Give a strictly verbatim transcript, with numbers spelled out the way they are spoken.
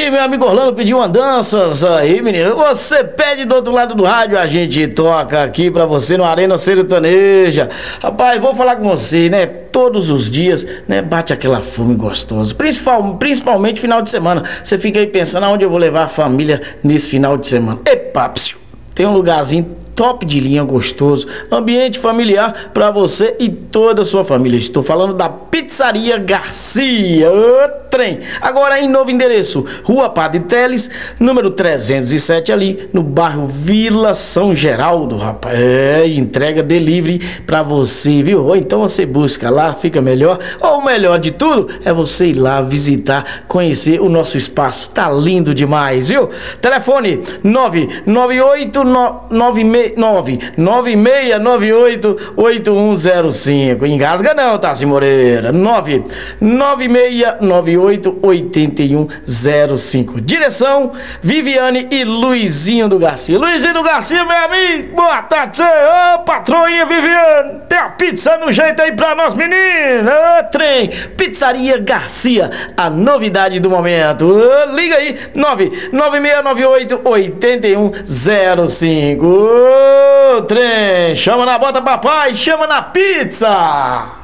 aí, meu amigo Orlando pediu uma danças aí, menino. Você pede do outro lado do rádio, a gente toca aqui pra você no Arena Sertaneja. Rapaz, vou falar com você, né? Todos os dias, né? Bate aquela fome gostosa. Principal, principalmente final de semana. Você fica aí pensando aonde eu vou levar a família nesse final de semana. Epa, psiu, tem um lugarzinho top de linha, gostoso, ambiente familiar para você e toda a sua família. Estou falando da Pizzaria Garcia, ô trem. Agora em novo endereço, Rua Padre Teles, número trezentos e sete, ali no bairro Vila São Geraldo, rapaz. É, entrega delivery para você, viu? Ou então você busca lá, fica melhor. Ou o melhor de tudo é você ir lá visitar, conhecer o nosso espaço. Tá lindo demais, viu? Telefone nove nove oito nove seis nove nove seis nove oito oito um zero cinco. Engasga não, Tassi Moreira. nove nove seis nove oito oito um zero cinco. Direção Viviane e Luizinho do Garcia. Luizinho do Garcia, meu amigo, boa tarde. Ô, patroinha Viviane, tem a pizza no jeito aí pra nós, menino. Ô, trem. Pizzaria Garcia, a novidade do momento. Ô, liga aí, nove nove seis nove oito oito um zero cinco. Ô, trem, chama na bota papai, chama na pizza.